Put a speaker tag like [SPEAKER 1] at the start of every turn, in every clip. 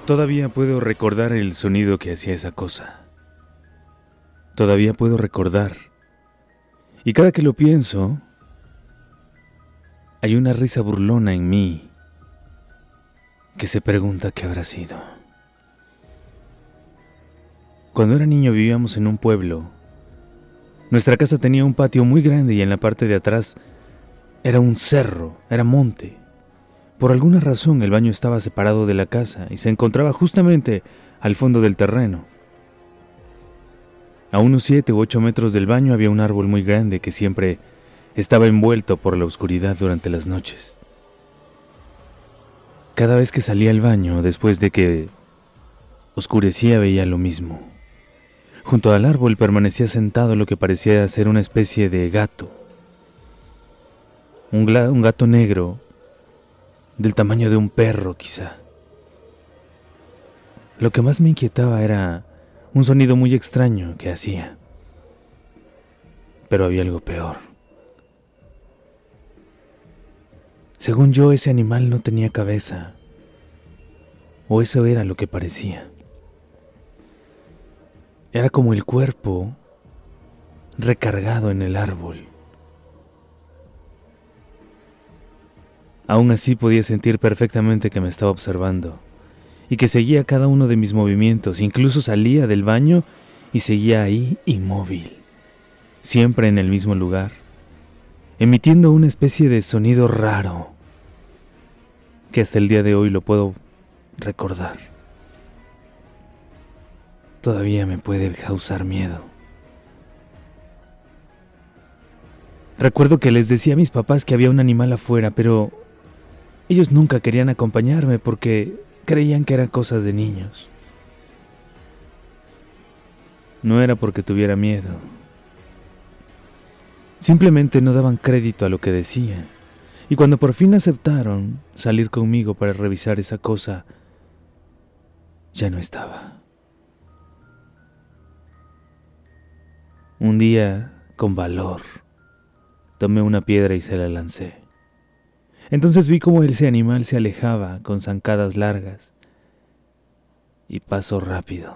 [SPEAKER 1] Todavía puedo recordar el sonido que hacía esa cosa. Todavía puedo recordar. Y cada que lo pienso, hay una risa burlona en mí que se pregunta qué habrá sido. Cuando era niño vivíamos en un pueblo. Nuestra casa tenía un patio muy grande y en la parte de atrás era un cerro, era monte. Por alguna razón el baño estaba separado de la casa y se encontraba justamente al fondo del terreno. A unos 7 u 8 metros del baño había un árbol muy grande que siempre estaba envuelto por la oscuridad durante las noches. Cada vez que salía al baño, después de que oscurecía, veía lo mismo. Junto al árbol permanecía sentado lo que parecía ser una especie de gato. Un gato negro, del tamaño de un perro quizá. Lo que más me inquietaba era un sonido muy extraño que hacía. Pero había algo peor. Según yo, ese animal no tenía cabeza. O eso era lo que parecía. Era como el cuerpo recargado en el árbol. Aún así podía sentir perfectamente que me estaba observando y que seguía cada uno de mis movimientos. Incluso salía del baño y seguía ahí inmóvil, siempre en el mismo lugar, emitiendo una especie de sonido raro que hasta el día de hoy lo puedo recordar. Todavía me puede causar miedo. Recuerdo que les decía a mis papás que había un animal afuera, pero ellos nunca querían acompañarme porque creían que eran cosas de niños. No era porque tuviera miedo. Simplemente no daban crédito a lo que decía. Y cuando por fin aceptaron salir conmigo para revisar esa cosa, ya no estaba. Un día, con valor, tomé una piedra y se la lancé. Entonces vi cómo ese animal se alejaba con zancadas largas y paso rápido,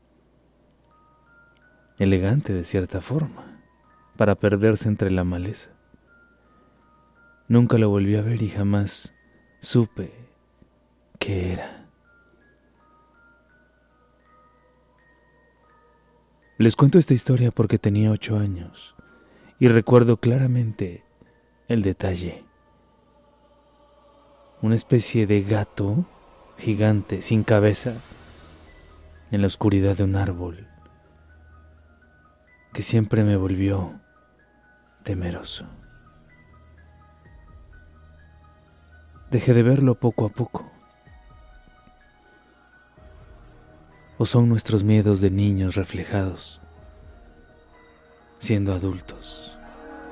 [SPEAKER 1] elegante de cierta forma, para perderse entre la maleza. Nunca lo volví a ver y jamás supe qué era. Les cuento esta historia porque tenía 8 años y recuerdo claramente el detalle. Una especie de gato gigante sin cabeza en la oscuridad de un árbol que siempre me volvió temeroso. Dejé de verlo poco a poco. ¿O son nuestros miedos de niños reflejados siendo adultos?